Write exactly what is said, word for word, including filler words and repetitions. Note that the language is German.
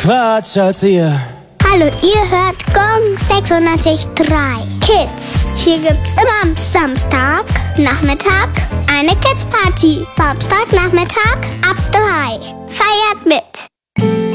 Quatsch als ihr. Hallo, ihr hört Gong sechsundneunzig Komma drei Kids. Hier gibt's immer am Samstag Nachmittag eine Kids Party. Samstag Nachmittag ab drei. Feiert mit.